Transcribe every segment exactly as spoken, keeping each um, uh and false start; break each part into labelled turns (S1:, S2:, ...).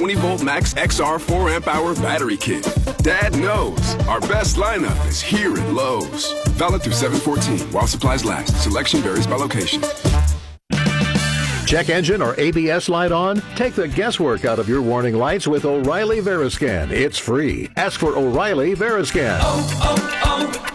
S1: twenty volt max X R four amp hour battery kit. Dad knows our best lineup is here at Lowe's. Valid through seven fourteen while supplies last. Selection varies by location.
S2: Check engine or A B S light on? Take the guesswork out of your warning lights with O'Reilly Veriscan. It's free. Ask for O'Reilly Veriscan.
S3: Oh,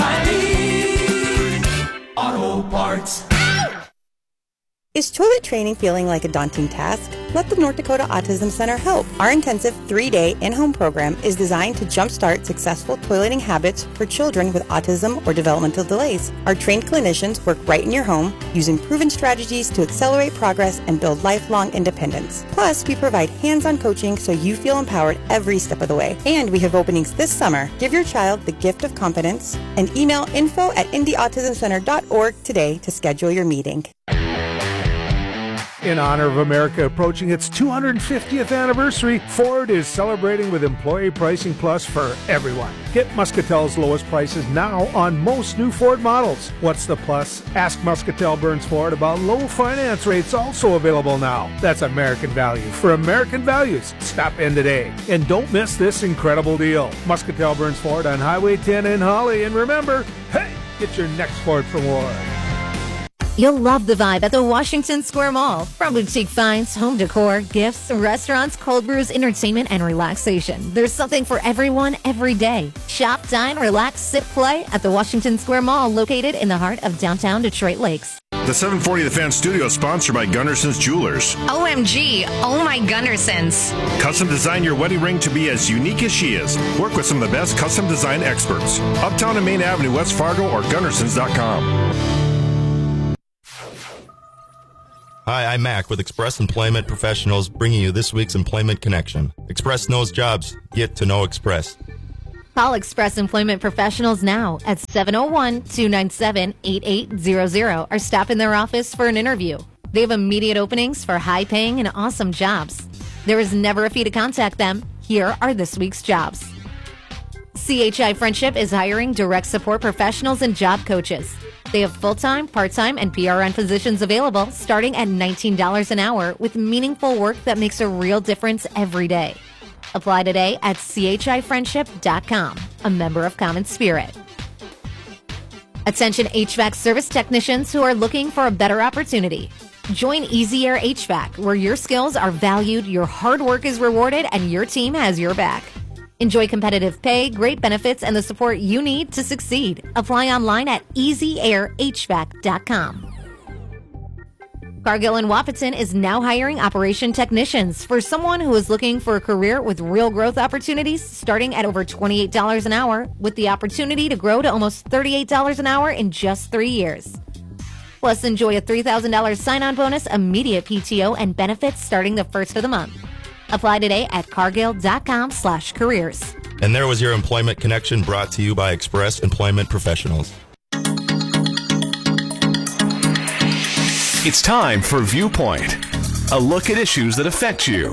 S3: oh, oh, O'Reilly Auto Parts.
S4: Is toilet training feeling like a daunting task? Let the North Dakota Autism Center help. Our intensive three-day in-home program is designed to jumpstart successful toileting habits for children with autism or developmental delays. Our trained clinicians work right in your home, using proven strategies to accelerate progress and build lifelong independence. Plus, we provide hands-on coaching so you feel empowered every step of the way. And we have openings this summer. Give your child the gift of confidence and email info at indy autism center dot org today to schedule your meeting.
S5: In honor of America approaching its two hundred fiftieth anniversary, Ford is celebrating with Employee Pricing Plus for everyone. Get Muscatel's lowest prices now on most new Ford models. What's the plus? Ask Muscatel Burns Ford about low finance rates also available now. That's American value for American values. Stop in today. And don't miss this incredible deal. Muscatel Burns Ford on Highway ten in Holly. And remember, hey, get your next Ford from Ward.
S6: You'll love the vibe at the Washington Square Mall. From boutique finds, home decor, gifts, restaurants, cold brews, entertainment, and relaxation. There's something for everyone every day. Shop, dine, relax, sit, play at the Washington Square Mall, located in the heart of downtown Detroit Lakes.
S7: The seven forty The Fan Studio is sponsored by Gunnarson's Jewelers.
S8: O M G, oh my Gunnarsons.
S7: Custom design your wedding ring to be as unique as she is. Work with some of the best custom design experts. Uptown and Main Avenue, West Fargo, or Gunnarsons dot com.
S9: Hi, I'm Mac with Express Employment Professionals, bringing you this week's Employment Connection. Express knows jobs. Get to know Express.
S6: Call Express Employment Professionals now at seven oh one, two nine seven, eight eight zero zero or stop in their office for an interview. They have immediate openings for high-paying and awesome jobs. There is never a fee to contact them. Here are this week's jobs. C H I Friendship is hiring direct support professionals and job coaches. They have full-time, part-time, and P R N positions available starting at nineteen dollars an hour with meaningful work that makes a real difference every day. Apply today at c h i friendship dot com, a member of Common Spirit. Attention H V A C service technicians who are looking for a better opportunity. Join Easy Air H V A C, where your skills are valued, your hard work is rewarded, and your team has your back. Enjoy competitive pay, great benefits, and the support you need to succeed. Apply online at easy air h v a c dot com. Cargill and Wahpeton is now hiring operation technicians for someone who is looking for a career with real growth opportunities starting at over twenty-eight dollars an hour with the opportunity to grow to almost thirty-eight dollars an hour in just three years. Plus, enjoy a three thousand dollars sign-on bonus, immediate P T O, and benefits starting the first of the month. Apply today at cargill dot com slash careers.
S9: And there was your Employment Connection brought to you by Express Employment Professionals.
S10: It's time for Viewpoint, a look at issues that affect you.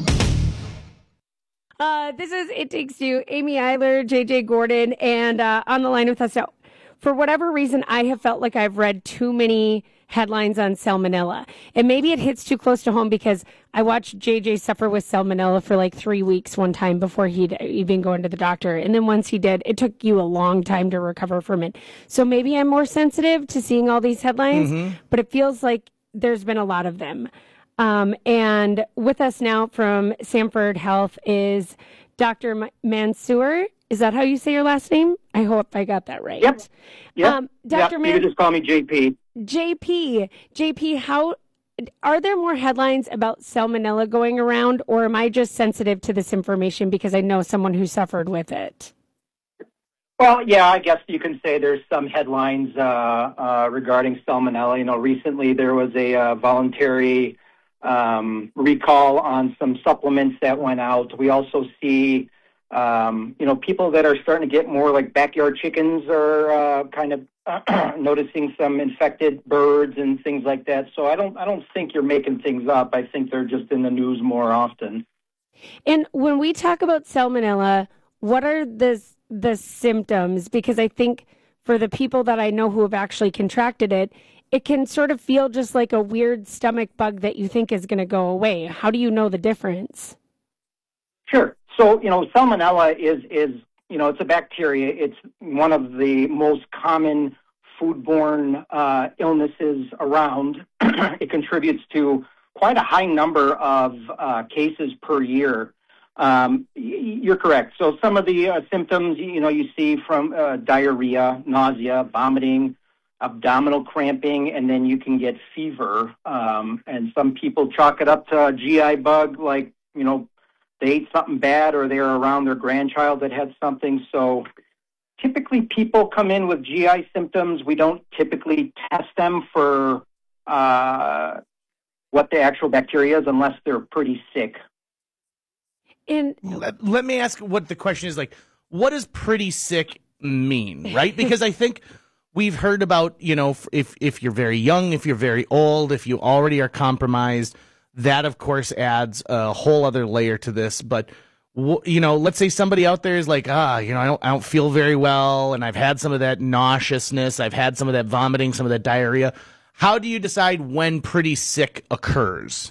S11: Uh, this is It Takes Two, Amy Eiler, J J Gordon, and uh, on the line with us now. For whatever reason, I have felt like I've read too many headlines on salmonella. And maybe it hits too close to home because I watched J J suffer with salmonella for like three weeks one time before he'd even go into the doctor. And then once he did, it took you a long time to recover from it. So maybe I'm more sensitive to seeing all these headlines, mm-hmm. but it feels like there's been a lot of them. Um, and with us now from Sanford Health is Doctor Mansour. Is that how you say your last name? I hope I got that right.
S12: Yep. Yep.
S11: Um, Doctor
S12: Yep.
S11: Man-
S12: you can just call me J P.
S11: J P. J P, how are there more headlines about salmonella going around, or am I just sensitive to this information because I know someone who suffered with it?
S12: Well, yeah, I guess you can say there's some headlines uh, uh, regarding salmonella. You know, recently there was a uh, voluntary um, recall on some supplements that went out. We also see, um, you know, people that are starting to get more like backyard chickens are uh, kind of noticing some infected birds and things like that. So I don't, I don't think you're making things up. I think they're just in the news more often.
S11: And when we talk about salmonella, what are the the symptoms? Because I think for the people that I know who have actually contracted it, it can sort of feel just like a weird stomach bug that you think is going to go away. How do you know the difference?
S12: Sure. So, you know, salmonella is, is, you know, it's a bacteria. It's one of the most common foodborne uh, illnesses around. It contributes to quite a high number of uh, cases per year. Um, you're correct. So some of the uh, symptoms, you know, you see from uh, diarrhea, nausea, vomiting, abdominal cramping, and then you can get fever. Um, and some people chalk it up to a G I bug, like, you know, they ate something bad or they were around their grandchild that had something. So typically people come in with G I symptoms. We don't typically test them for uh, what the actual bacteria is unless they're pretty sick.
S11: And
S13: let, let me ask what the question is, like, what does pretty sick mean, right? Because I think we've heard about, you know, if if you're very young, if you're very old, if you already are compromised, that, of course, adds a whole other layer to this. But, you know, let's say somebody out there is like, ah, you know, I don't, I don't feel very well, and I've had some of that nauseousness, I've had some of that vomiting, some of that diarrhea. How do you decide when pretty sick occurs?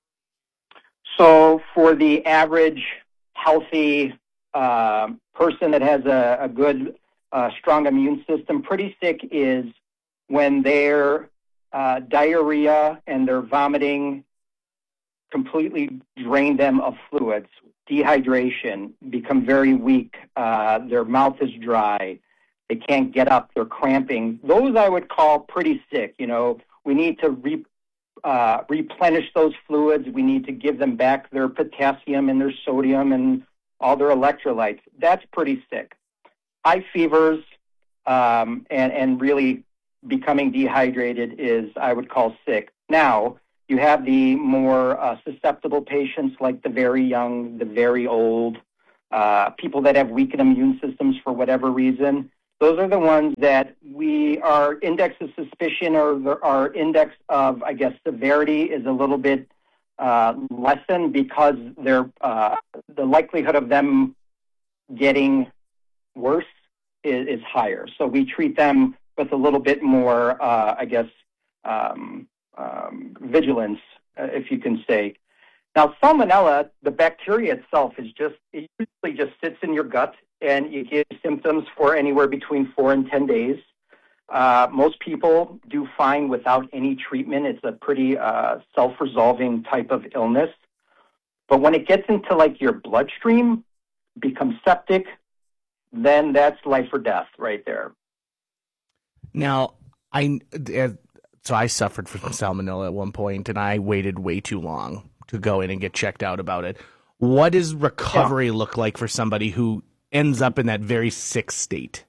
S12: So for the average healthy uh, person that has a, a good, uh, strong immune system, pretty sick is when their uh, diarrhea and their vomiting completely drain them of fluids, dehydration, become very weak, uh, their mouth is dry, they can't get up, they're cramping. Those I would call pretty sick. You know, we need to re- uh, replenish those fluids. We need to give them back their potassium and their sodium and all their electrolytes. That's pretty sick. High fevers um, and, and really becoming dehydrated is, I would call, sick. Now, you have the more uh, susceptible patients like the very young, the very old, uh, people that have weakened immune systems for whatever reason. Those are the ones that we, our index of suspicion or the, our index of, I guess, severity is a little bit uh, lessened because they're, uh, the likelihood of them getting worse is, is higher. So we treat them with a little bit more, uh, I guess, um, um, vigilance, uh, if you can say. Now, salmonella, the bacteria itself is just, it usually just sits in your gut, and you get symptoms for anywhere between four and ten days. Uh, most people do fine without any treatment. It's a pretty uh, self-resolving type of illness. But when it gets into like your bloodstream, becomes septic, then that's life or death right there.
S13: Now, I so I suffered from salmonella at one point, and I waited way too long to go in and get checked out about it. What does recovery yeah. look like for somebody who ends up in that very sick state?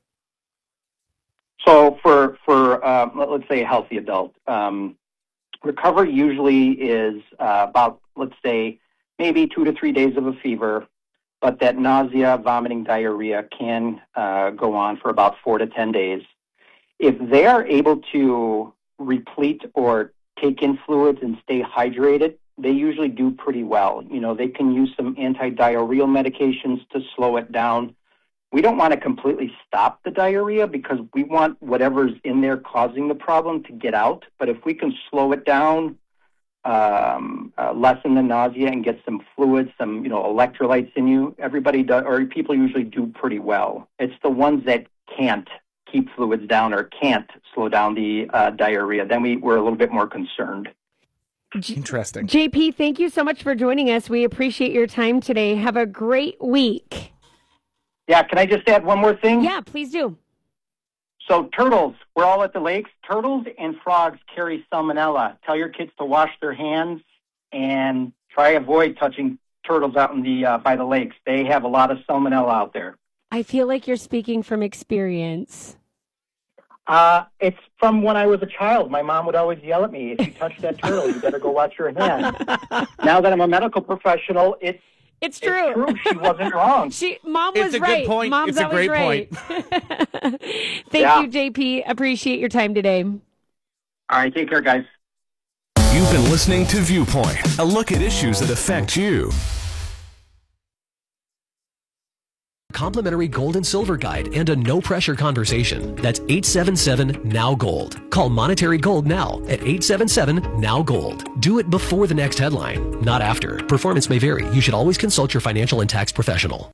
S12: So for, for uh, let's say a healthy adult, um, recovery usually is uh, about, let's say, maybe two to three days of a fever, but that nausea, vomiting, diarrhea can uh, go on for about four to ten days. If they are able to replete or take in fluids and stay hydrated, they usually do pretty well. You know, they can use some anti-diarrheal medications to slow it down. We don't want to completely stop the diarrhea because we want whatever's in there causing the problem to get out. But if we can slow it down, um, uh, lessen the nausea and get some fluids, some, you know, electrolytes in you, everybody does, or people usually do pretty well. It's the ones that can't keep fluids down or can't slow down the uh, diarrhea. Then we, we're a little bit more concerned.
S13: Interesting.
S11: J P, thank you so much for joining us. We appreciate your time today. Have a great week.
S12: Yeah, can I just add one more thing?
S11: Yeah, please do.
S12: So turtles, we're all at the lakes. Turtles and frogs carry salmonella. Tell your kids to wash their hands and try avoid touching turtles out in the uh, by the lakes. They have a lot of salmonella out there.
S11: I feel like you're speaking from experience.
S12: Uh, it's from when I was a child. My mom would always yell at me, if you touch that turtle, you better go wash your hands. Now that I'm a medical professional, it's
S11: It's true.
S12: It's true. She wasn't wrong.
S11: She, Mom was
S13: it's a
S11: right.
S13: Good point.
S11: Mom's
S13: it's a great
S11: right.
S13: point.
S11: Thank
S12: yeah.
S11: you, J P. Appreciate your time today.
S12: All right. Take care, guys.
S10: You've been listening to Viewpoint, a look at issues that affect you.
S14: complimentary gold and silver guide, and a no-pressure conversation. That's eight seven seven, N O W Gold. Call Monetary Gold now at eight seven seven, N O W Gold. Do it before the next headline, not after. Performance may vary. You should always consult your financial and tax professional.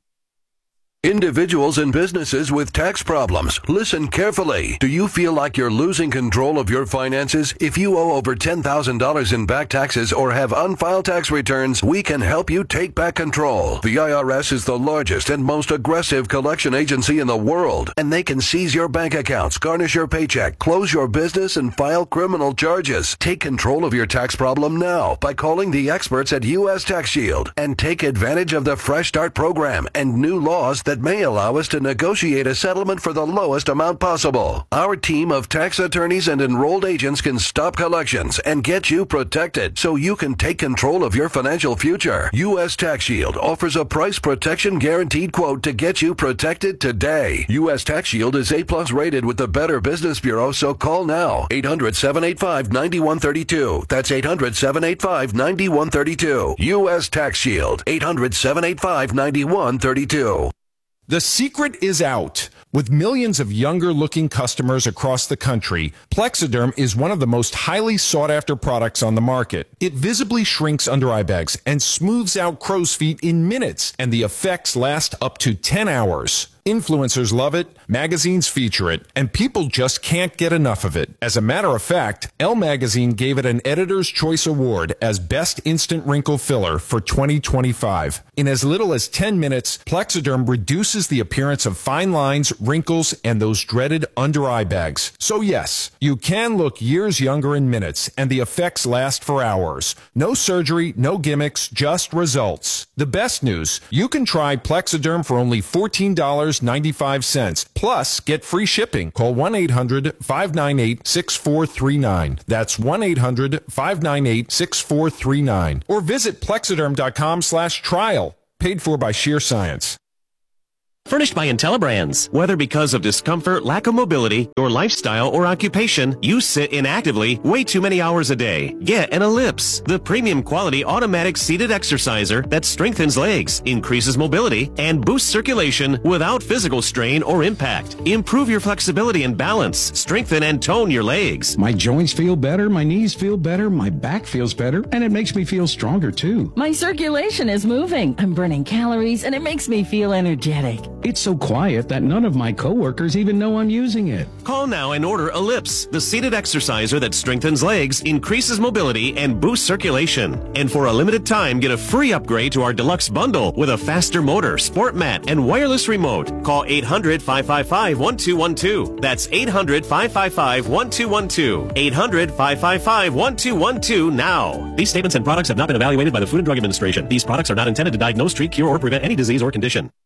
S15: Individuals and businesses with tax problems, listen carefully. Do you feel like you're losing control of your finances? If you owe over ten thousand dollars in back taxes or have unfiled tax returns, we can help you take back control. The I R S is the largest and most aggressive collection agency in the world, and they can seize your bank accounts, garnish your paycheck, close your business, and file criminal charges. Take control of your tax problem now by calling the experts at U S Tax Shield and take advantage of the Fresh Start program and new laws that that may allow us to negotiate a settlement for the lowest amount possible. Our team of tax attorneys and enrolled agents can stop collections and get you protected so you can take control of your financial future. U S Tax Shield offers a price protection guaranteed quote to get you protected today. U S Tax Shield is A plus rated with the Better Business Bureau, so call now. eight hundred, seven eight five, nine one three two. That's eight hundred, seven eight five, nine one three two. U S Tax Shield. eight hundred, seven eight five, nine one three two.
S16: The secret is out. With millions of younger-looking customers across the country, Plexiderm is one of the most highly sought-after products on the market. It visibly shrinks under-eye bags and smooths out crow's feet in minutes, and the effects last up to ten hours. Influencers love it, magazines feature it, and people just can't get enough of it. As a matter of fact, Elle Magazine gave it an Editor's Choice Award as Best Instant Wrinkle Filler for twenty twenty-five. In as little as ten minutes, Plexiderm reduces the appearance of fine lines, wrinkles, and those dreaded under-eye bags. So yes, you can look years younger in minutes, and the effects last for hours. No surgery, no gimmicks, just results. The best news, you can try Plexiderm for only fourteen dollars and ninety-five cents. Plus, get free shipping. Call one eight hundred, five nine eight, six four three nine. That's one eight hundred, five nine eight, six four three nine. Or visit plexiderm.com slash trial. Paid for by Sheer Science.
S17: Furnished by IntelliBrands. Whether because of discomfort, lack of mobility, or lifestyle or occupation, you sit inactively way too many hours a day. Get an Ellipse, the premium quality automatic seated exerciser that strengthens legs, increases mobility, and boosts circulation without physical strain or impact. Improve your flexibility and balance, strengthen and tone your legs.
S18: My joints feel better, my knees feel better, my back feels better, and it makes me feel stronger too.
S19: My circulation is moving. I'm burning calories, and it makes me feel energetic.
S18: It's so quiet that none of my coworkers even know I'm using it.
S17: Call now and order Ellipse, the seated exerciser that strengthens legs, increases mobility, and boosts circulation. And for a limited time, get a free upgrade to our deluxe bundle with a faster motor, sport mat, and wireless remote. Call eight hundred, five five five, one two one two. That's eight hundred, five five five, one two one two. eight hundred, five five five, one two one two now. These statements and products have not been evaluated by the Food and Drug Administration. These products are not intended to diagnose, treat, cure, or prevent any disease or condition.